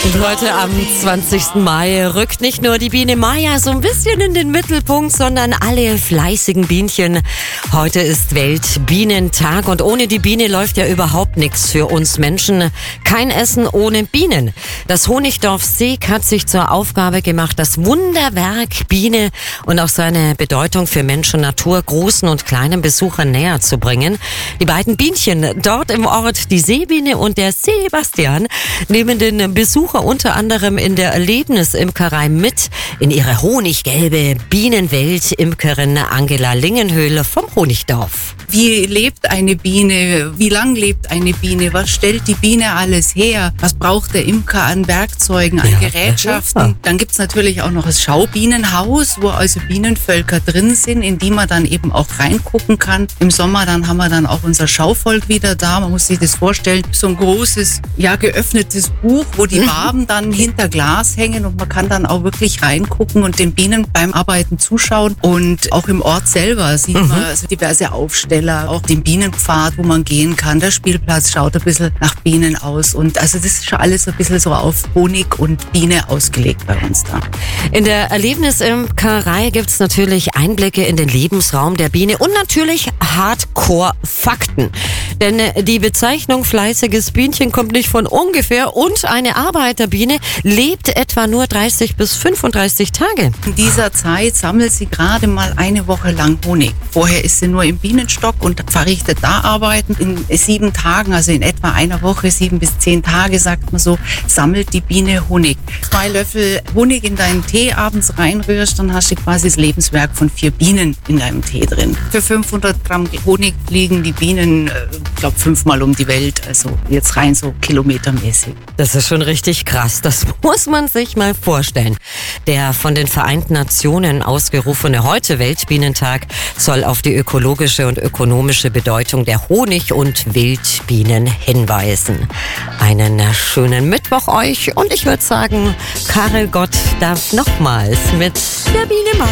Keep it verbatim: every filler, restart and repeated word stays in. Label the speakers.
Speaker 1: Heute am zwanzigsten Mai rückt nicht nur die Biene Maya so ein bisschen in den Mittelpunkt, sondern alle fleißigen Bienchen. Heute ist Weltbienentag und ohne die Biene läuft ja überhaupt nichts für uns Menschen. Kein Essen ohne Bienen. Das Honigdorf Seeg hat sich zur Aufgabe gemacht, das Wunderwerk Biene und auch seine Bedeutung für Mensch und Natur großen und kleinen Besuchern näher zu bringen. Die beiden Bienchen dort im Ort, die Seebiene und der Sebastian, nehmen den Besucher unter anderem in der Erlebnisimkerei mit in ihre honiggelbe Bienenwelt. Imkerin Angela Lingenhöhl vom Honigdorf.
Speaker 2: Wie lebt eine Biene? Wie lang lebt eine Biene? Was stellt die Biene alles her? Was braucht der Imker an Werkzeugen, an ja, Gerätschaften? Ja. Dann gibt's natürlich auch noch das Schaubienenhaus, wo also Bienenvölker drin sind, in die man dann eben auch reingucken kann. Im Sommer dann haben wir dann auch unser Schauvolk wieder da. Man muss sich das vorstellen, so ein großes, ja geöffnetes Buch, wo die Waben dann hinter Glas hängen und man kann dann auch wirklich reingucken und den Bienen beim Arbeiten zuschauen. Und auch im Ort selber sieht mhm. man also diverse Aufsteller, auch den Bienenpfad, wo man gehen kann. Der Spielplatz schaut ein bisschen nach Bienen aus. Und also das ist schon alles ein bisschen so auf Honig und Biene ausgelegt bei uns da.
Speaker 1: In der Erlebnisimkerei gibt es natürlich Einblicke in den Lebensraum der Biene und natürlich Hardcore-Fakten. Denn die Bezeichnung fleißiges Bienchen kommt nicht von ungefähr und eine Arbeiterbiene lebt etwa nur dreißig bis fünfunddreißig Tage.
Speaker 2: In dieser Zeit sammelt sie gerade mal eine Woche lang Honig. Vorher ist sie nur im Bienenstock und verrichtet da Arbeiten. In sieben Tagen, also in etwa einer Woche, sieben bis zehn Tage, sagt man so, sammelt die Biene Honig. Zwei Löffel Honig in deinen Tee abends reinrührst, dann hast du quasi das Lebenswerk von vier Bienen in deinem Tee drin. Für fünfhundert Gramm Honig fliegen die Bienen, ich glaube, fünfmal um die Welt. Also jetzt rein so kilometermäßig.
Speaker 1: Das ist schon richtig krass. Das muss man sich mal vorstellen. Der von den Vereinten Nationen ausgerufene heute Weltbienentag soll auf die ökologische und ökonomische Bedeutung der Honig- und Wildbienen hinweisen. Einen schönen Mittwoch euch und ich würde sagen, Karel Gott darf nochmals mit der Biene Maya